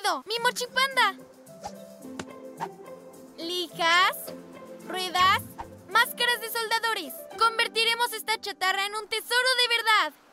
rápido! ¡Mi mochipanda! Lijas, ruedas, máscaras de soldadores. Convertiremos esta chatarra en un tesoro de verdad.